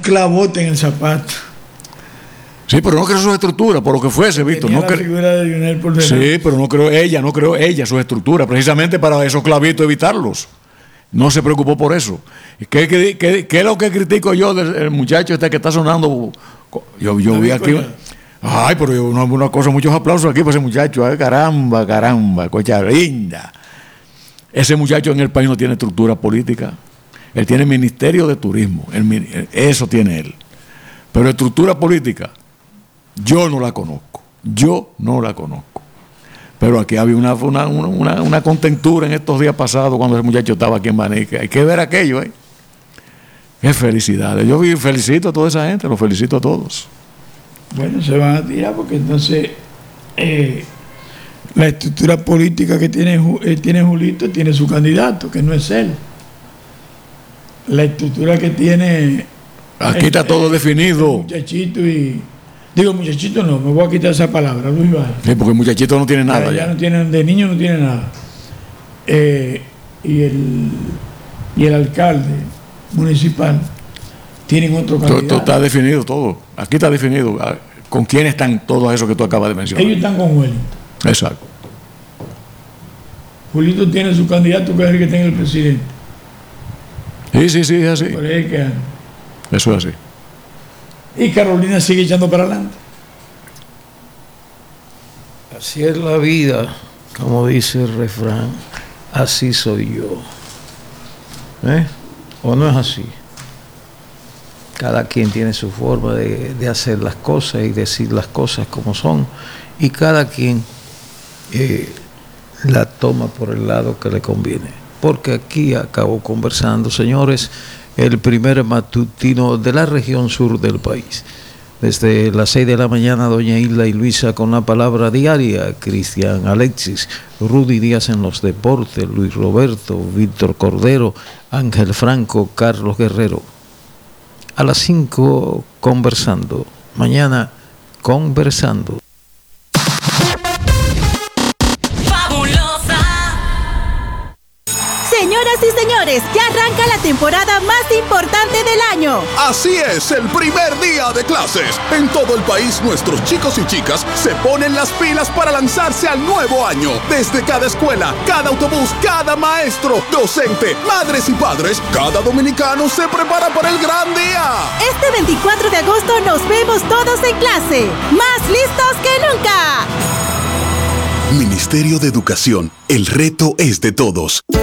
clavote en el zapato. Sí, pero no creo su estructura, por lo que fuese, Víctor. No la figura de Lionel por delante. Sí, pero no creo ella su estructura, precisamente para esos clavitos evitarlos. No se preocupó por eso. ¿Qué es lo que critico yo del muchacho este que está sonando? Yo vi aquí. Ay, pero una cosa, muchos aplausos aquí para ese muchacho. Ay, caramba, cocha linda. Ese muchacho en el país no tiene estructura política. Él tiene ministerio de turismo. Eso tiene él. Pero estructura política, yo no la conozco. Pero aquí había una contentura en estos días pasados cuando ese muchacho estaba aquí en Banica. Hay que ver aquello, ¿eh? Qué felicidades. Yo felicito a toda esa gente, los felicito a todos. Bueno, se van a tirar porque entonces la estructura política que tiene Julito tiene su candidato, que no es él. La estructura que tiene... Aquí está todo definido. Muchachito y... Digo, muchachito no, me voy a quitar esa palabra, Luis Vázquez. Sí, porque el muchachito no tiene nada. Ya no tiene, de niño no tiene nada. Y el alcalde municipal tienen otro candidato. Todo está definido, todo. Aquí está definido. ¿Con quién están todos esos que tú acabas de mencionar? Ellos están con Wellington. Exacto. Julito tiene su candidato, que es el que tiene el presidente. Sí, es así. Por ahí que anda. Eso es así. Y Carolina sigue echando para adelante. Así es la vida, como dice el refrán, así soy yo. ¿O no es así? Cada quien tiene su forma de hacer las cosas y decir las cosas como son, y cada quien la toma por el lado que le conviene. Porque aquí acabo conversando, señores, el primer matutino de la región sur del país. Desde las 6 de la mañana, doña Hilda y Luisa con la palabra diaria, Cristian Alexis, Rudy Díaz en los deportes, Luis Roberto, Víctor Cordero, Ángel Franco, Carlos Guerrero. A las 5, conversando. Mañana, conversando. Señoras y señores, ya arranca la temporada más importante del año. Así es, el primer día de clases. En todo el país, nuestros chicos y chicas se ponen las pilas para lanzarse al nuevo año. Desde cada escuela, cada autobús, cada maestro, docente, madres y padres, cada dominicano se prepara para el gran día. Este 24 de agosto nos vemos todos en clase, más listos que nunca. Ministerio de Educación, el reto es de todos.